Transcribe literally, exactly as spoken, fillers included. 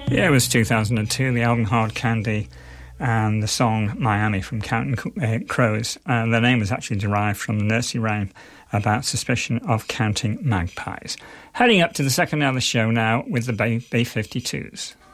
Yeah, it was two thousand two, the album Hard Candy and the song Miami from Counting uh, Crows. Uh, the name was actually derived from the nursery rhyme about suspicion of counting magpies. Heading up to the second hour of the show now with the B fifty-twos.